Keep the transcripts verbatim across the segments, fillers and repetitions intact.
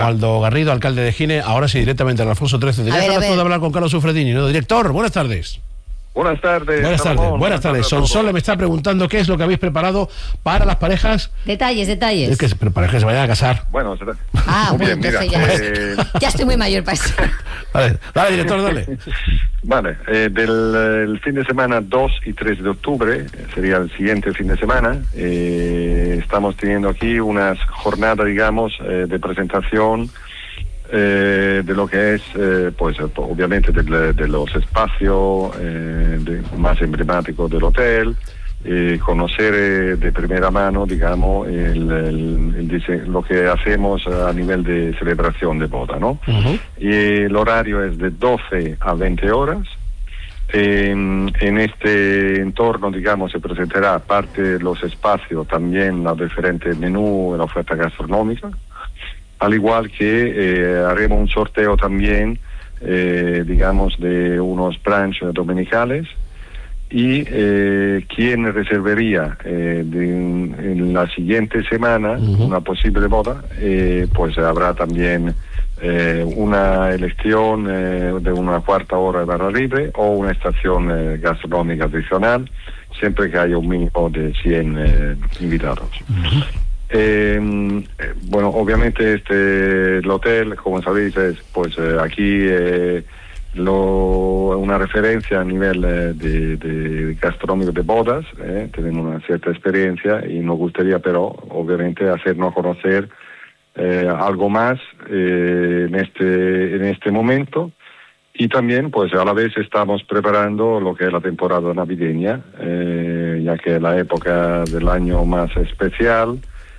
Aldo Garrido, alcalde de Gine, ahora sí, directamente al Alfonso trece. Tenía ganas de hablar con Carlos Sufredini, ¿no? Director, buenas tardes. Buenas tardes. Buenas tardes, buenas, buenas tardes. Sonsole me está preguntando qué es lo que habéis preparado para las parejas. Detalles, detalles. Es que parejas que se vayan a casar. Bueno, será... Ah, bueno, bien, entonces mira, ya, eh... ya estoy muy mayor para eso. Vale, dale, director, dale. Vale, eh, del el fin de semana dos y tres de octubre, sería el siguiente fin de semana, eh, estamos teniendo aquí unas jornadas, digamos, eh, de presentación Eh, de lo que es, eh, pues obviamente de, de los espacios eh, de, más emblemáticos del hotel, eh, conocer eh, de primera mano, digamos, el, el, el dise- lo que hacemos a nivel de celebración de boda, ¿no? Uh-huh. Y el horario es de doce a veinte horas. En, en este entorno, digamos, se presentará, aparte de los espacios, también los diferentes menús, la oferta gastronómica. Al igual que eh, haremos un sorteo también, eh, digamos, de unos brunch dominicales, y eh, quien reservaría eh, de, en la siguiente semana uh-huh. una posible boda, eh, pues habrá también eh, una elección eh, de una cuarta hora de barra libre o una estación eh, gastronómica adicional, siempre que haya un mínimo de cien eh, invitados. Uh-huh. Eh, eh, bueno, obviamente este el hotel, como sabéis, es pues eh, aquí eh, lo, una referencia a nivel eh, de, de gastronómico de bodas, eh, tenemos una cierta experiencia y nos gustaría, pero obviamente hacernos conocer eh, algo más eh, en este en este momento. Y también, pues a la vez estamos preparando lo que es la temporada navideña, eh, ya que es la época del año más especial.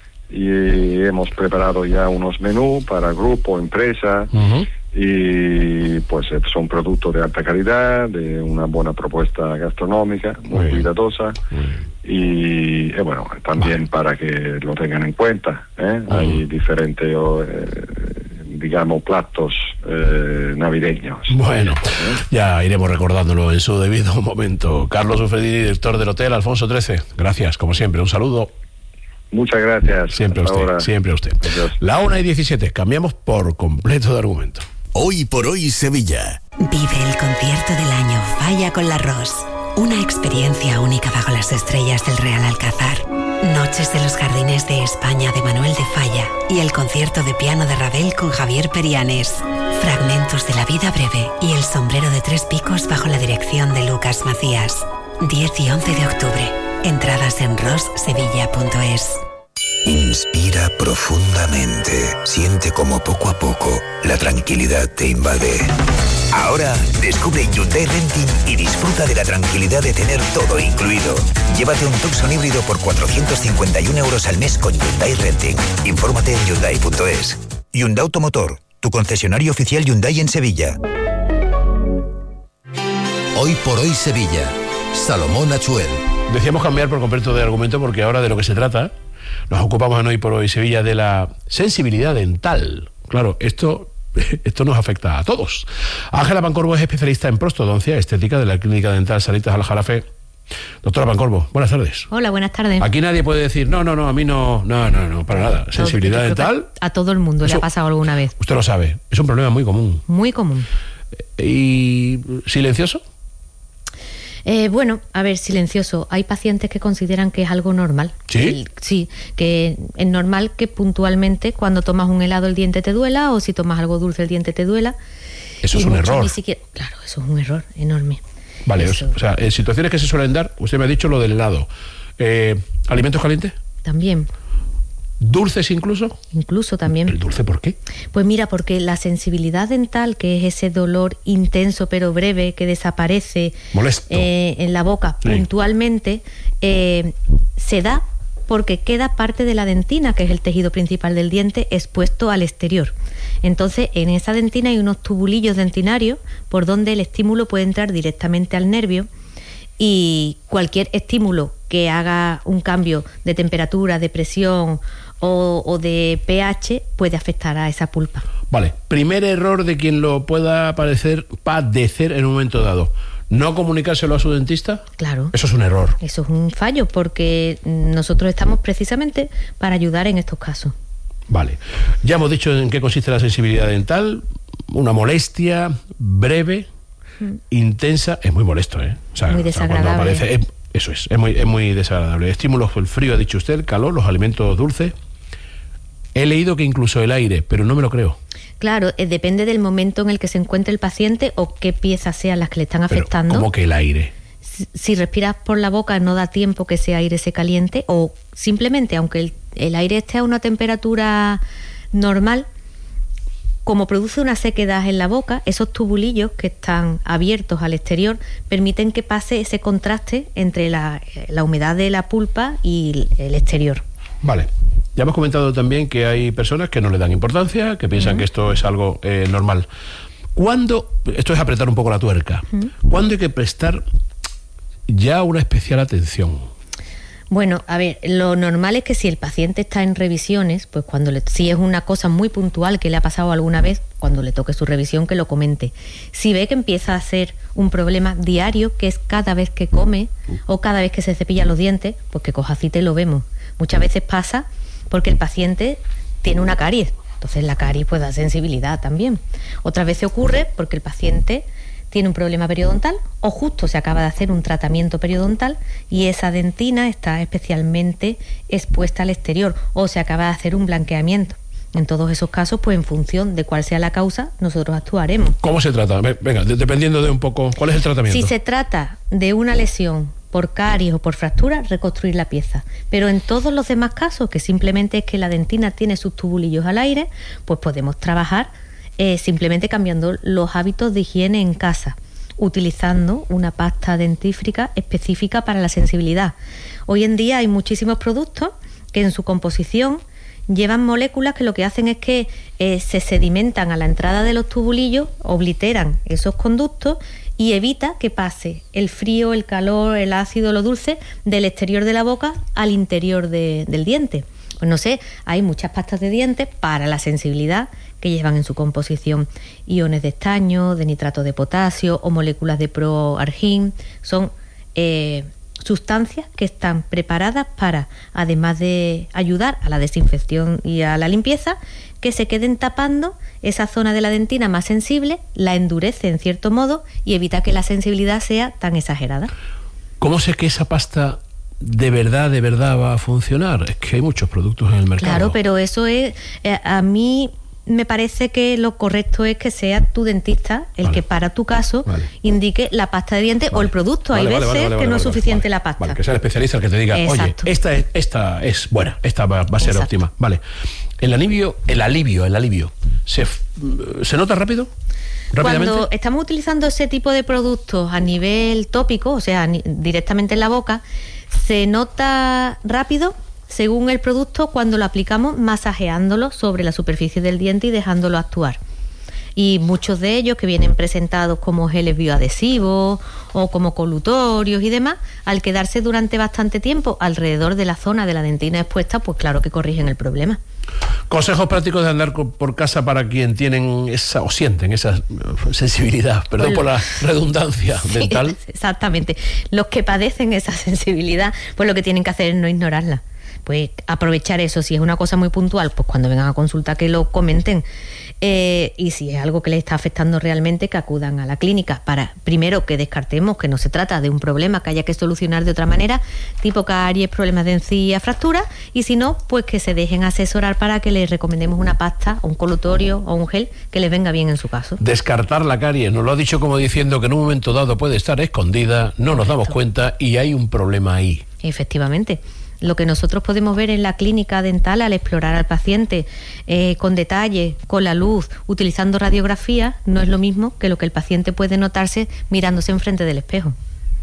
Y hemos preparado ya unos menús para grupo, empresa, uh-huh. y pues son productos de alta calidad, de una buena propuesta gastronómica, muy, muy cuidadosa, muy y eh, bueno, también vale. Para que lo tengan en cuenta, ¿eh? Uh-huh. Hay diferentes, eh, digamos, platos eh, navideños. Bueno, ¿eh? Ya iremos recordándolo en su debido momento. Carlos Sufredini, director del Hotel Alfonso trece, gracias, como siempre, un saludo. Muchas gracias. Siempre a usted, ahora. siempre a usted. Adiós. La una y diecisiete, cambiamos por completo de argumento. Hoy por hoy Sevilla. Vive el concierto del año Falla con la Ros. Una experiencia única bajo las estrellas del Real Alcázar. Noches de los Jardines de España de Manuel de Falla y el concierto de piano de Ravel con Javier Perianes. Fragmentos de la vida breve y el sombrero de tres picos bajo la dirección de Lucas Macías. diez y once de octubre. Entradas en ros sevilla punto es. Inspira profundamente. Siente como poco a poco la tranquilidad te invade. Ahora descubre Hyundai Renting y disfruta de la tranquilidad de tener todo incluido. Llévate un Tucson híbrido por cuatrocientos cincuenta y un euros al mes con Hyundai Renting. Infórmate en hyundai punto es. Hyundai Automotor, tu concesionario oficial Hyundai en Sevilla. Hoy por hoy Sevilla. Salomón Achuel. Decíamos cambiar por completo de argumento porque ahora de lo que se trata, nos ocupamos en Hoy por Hoy Sevilla de la sensibilidad dental. Claro, esto, esto nos afecta a todos. Ángela Pancorbo es especialista en prostodoncia estética de la Clínica Dental Salitas Aljarafe. Doctora Pancorbo, buenas tardes. Hola, buenas tardes. Aquí nadie puede decir, no, no, no, a mí no, no, no, no, para nada. Sensibilidad dental. A todo el mundo le ha pasado alguna vez. Usted lo sabe, es un problema muy común. Muy común. ¿Y silencioso? Eh, bueno, a ver, silencioso. Hay pacientes que consideran que es algo normal. ¿Sí? El, sí, que es normal que puntualmente cuando tomas un helado el diente te duela o si tomas algo dulce el diente te duela. Eso es un error. Ni siquiera, claro, eso es un error enorme. Vale, eso. O sea, en situaciones que se suelen dar, usted me ha dicho lo del helado. Eh, ¿Alimentos calientes? También. ¿Dulces incluso? Incluso también. ¿El dulce por qué? Pues mira, porque la sensibilidad dental, que es ese dolor intenso pero breve que desaparece molesto eh, en la boca sí. puntualmente, eh, se da porque queda parte de la dentina, que es el tejido principal del diente, expuesto al exterior. Entonces, en esa dentina hay unos tubulillos dentinarios por donde el estímulo puede entrar directamente al nervio y cualquier estímulo que haga un cambio de temperatura, de presión o, o de pH puede afectar a esa pulpa. Vale, primer error de quien lo pueda padecer, padecer en un momento dado. ¿No comunicárselo a su dentista? Claro. Eso es un error. Eso es un fallo porque nosotros estamos precisamente para ayudar en estos casos. Vale. Ya hemos dicho en qué consiste la sensibilidad dental. Una molestia breve, mm. intensa. Es muy molesto, ¿eh? O sea, muy desagradable. O sea, cuando aparece, es, eso es, es muy, es muy desagradable. Estímulos, el frío, ha dicho usted, el calor, los alimentos dulces. He leído que incluso el aire, pero no me lo creo. Claro, eh, depende del momento en el que se encuentre el paciente o qué piezas sean las que le están afectando. Pero, ¿cómo que el aire? Si, si respiras por la boca no da tiempo que ese aire se caliente, o simplemente, aunque el, el aire esté a una temperatura normal, como produce una sequedad en la boca, esos tubulillos que están abiertos al exterior permiten que pase ese contraste entre la, la humedad de la pulpa y el exterior. Vale. Ya hemos comentado también que hay personas que no le dan importancia, que piensan uh-huh. que esto es algo eh, normal. ¿Cuándo, esto es apretar un poco la tuerca, uh-huh. ¿cuándo hay que prestar ya una especial atención? Bueno, a ver, lo normal es que si el paciente está en revisiones, pues cuando le, si es una cosa muy puntual que le ha pasado alguna vez, cuando le toque su revisión que lo comente. Si ve que empieza a ser un problema diario, que es cada vez que come o cada vez que se cepilla los dientes, pues que coja cita y lo vemos. Muchas veces pasa porque el paciente tiene una caries, entonces la caries pues da sensibilidad también. Otras veces ocurre porque el paciente tiene un problema periodontal o justo se acaba de hacer un tratamiento periodontal y esa dentina está especialmente expuesta al exterior o se acaba de hacer un blanqueamiento. En todos esos casos, pues en función de cuál sea la causa, nosotros actuaremos. ¿Cómo se trata? Venga, dependiendo de un poco, ¿cuál es el tratamiento? Si se trata de una lesión por caries o por fractura, reconstruir la pieza. Pero en todos los demás casos, que simplemente es que la dentina tiene sus tubulillos al aire, pues podemos trabajar eh, simplemente cambiando los hábitos de higiene en casa, utilizando una pasta dentífrica específica para la sensibilidad. Hoy en día hay muchísimos productos que en su composición llevan moléculas que lo que hacen es que eh, se sedimentan a la entrada de los tubulillos, obliteran esos conductos y evita que pase el frío, el calor, el ácido, lo dulce del exterior de la boca al interior de, del diente. Pues no sé, hay muchas pastas de dientes para la sensibilidad que llevan en su composición iones de estaño, de nitrato de potasio o moléculas de proargin. Son eh, sustancias que están preparadas para, además de ayudar a la desinfección y a la limpieza, que se queden tapando esa zona de la dentina más sensible, la endurece en cierto modo y evita que la sensibilidad sea tan exagerada. ¿Cómo sé que esa pasta de verdad, de verdad va a funcionar? Es que hay muchos productos en el mercado. Claro, pero eso es, eh, a mí me parece que lo correcto es que sea tu dentista el vale. que para tu caso vale. indique la pasta de dientes vale. o el producto. Vale, Hay vale, veces vale, vale, que no vale, es suficiente vale. la pasta. Vale, que sea el especialista el que te diga, Exacto. oye, esta es, esta es buena, esta va, va a ser Exacto. óptima. Vale. El alivio, el alivio, el alivio, ¿se, se nota rápido? Cuando estamos utilizando ese tipo de productos a nivel tópico, o sea, directamente en la boca, se nota rápido según el producto cuando lo aplicamos masajeándolo sobre la superficie del diente y dejándolo actuar. Y muchos de ellos que vienen presentados como geles bioadhesivos o como colutorios y demás, al quedarse durante bastante tiempo alrededor de la zona de la dentina expuesta, pues claro que corrigen el problema. Consejos prácticos de andar por casa para quien tienen esa o sienten esa sensibilidad, perdón pues, por la redundancia sí, dental. Exactamente. Los que padecen esa sensibilidad, pues lo que tienen que hacer es no ignorarla. Pues aprovechar eso, si es una cosa muy puntual, pues cuando vengan a consulta que lo comenten, eh, y si es algo que les está afectando realmente, que acudan a la clínica para, primero, que descartemos que no se trata de un problema que haya que solucionar de otra manera, tipo caries, problemas de encía, fractura, y si no, pues que se dejen asesorar para que les recomendemos una pasta, un colutorio o un gel que les venga bien en su caso. Descartar la caries, nos lo ha dicho como diciendo que en un momento dado puede estar escondida, no nos damos cuenta y hay un problema ahí. Efectivamente. Lo que nosotros podemos ver en la clínica dental al explorar al paciente eh, con detalle, con la luz, utilizando radiografía, no es lo mismo que lo que el paciente puede notarse mirándose enfrente del espejo.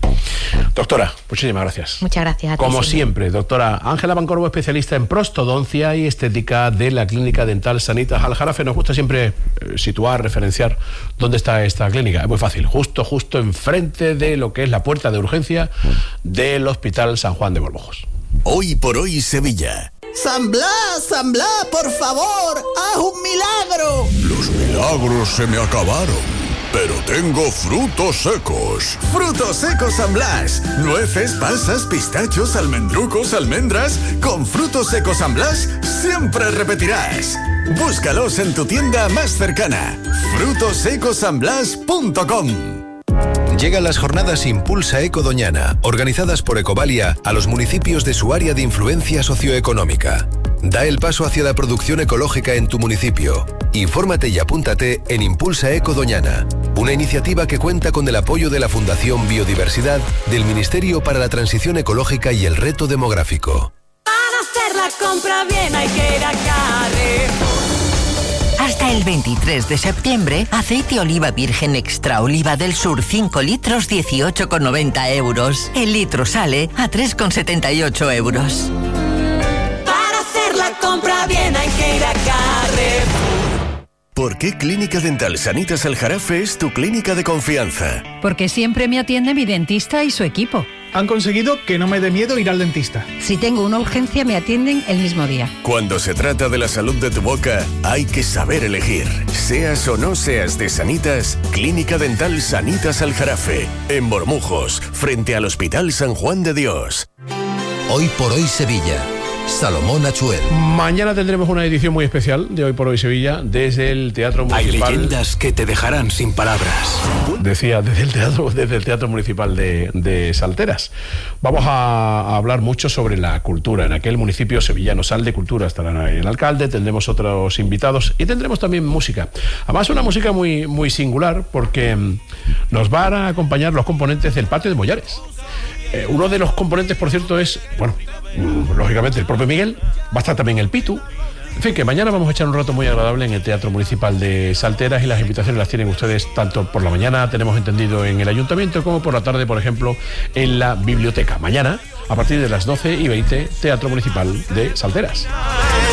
Doctora, muchísimas gracias. Muchas gracias a ti. Como siempre, doctora Ángela Pancorbo, especialista en prostodoncia y estética de la Clínica Dental Sanitas Aljarafe. Nos gusta siempre eh, situar, referenciar dónde está esta clínica. Es muy fácil, justo, justo enfrente de lo que es la puerta de urgencia del Hospital San Juan de Borbojos. Hoy por hoy Sevilla. San Blas, San Blas, por favor, haz un milagro. Los milagros se me acabaron. pero tengo frutos secos. Frutos secos San Blas. Nueces, pasas, pistachos, almendrucos, almendras. Con frutos secos San Blas siempre repetirás. Búscalos en tu tienda más cercana. frutos secos san blas punto com. Llegan las jornadas Impulsa Eco Doñana, organizadas por Ecovalia a los municipios de su área de influencia socioeconómica. Da el paso hacia la producción ecológica en tu municipio. Infórmate y apúntate en Impulsa Eco Doñana, una iniciativa que cuenta con el apoyo de la Fundación Biodiversidad del Ministerio para la Transición Ecológica y el Reto Demográfico. Para hacer la compra bien hay que ir a Carrefour. Hasta el veintitrés de septiembre, aceite oliva virgen extra oliva del sur cinco litros dieciocho con noventa euros. El litro sale a tres con setenta y ocho euros. Para hacer la compra bien hay que ir a Carrefour. ¿Por qué Clínica Dental Sanitas Aljarafe es tu clínica de confianza? Porque siempre me atiende mi dentista y su equipo. Han conseguido que no me dé miedo ir al dentista. Si tengo una urgencia, me atienden el mismo día. Cuando se trata de la salud de tu boca, hay que saber elegir. Seas o no seas de Sanitas, Clínica Dental Sanitas Aljarafe, en Bormujos, frente al Hospital San Juan de Dios. Hoy por hoy Sevilla. Salomón Achuel. Mañana tendremos una edición muy especial de Hoy por Hoy Sevilla desde el Teatro Municipal. Hay leyendas que te dejarán sin palabras. Decía, desde el Teatro, desde el teatro Municipal de, de Salteras. Vamos a, a hablar mucho sobre la cultura. En aquel municipio sevillano, Sal de Cultura, estará el alcalde, tendremos otros invitados y tendremos también música. Además, una música muy, muy singular porque nos van a acompañar los componentes del Patio de Mollares. Eh, uno de los componentes, por cierto, es, bueno, lógicamente el propio Miguel, va a estar también el Pitu. En fin, que mañana vamos a echar un rato muy agradable en el Teatro Municipal de Salteras y las invitaciones las tienen ustedes tanto por la mañana, tenemos entendido, en el Ayuntamiento, como por la tarde, por ejemplo, en la biblioteca. Mañana, a partir de las doce y veinte, Teatro Municipal de Salteras.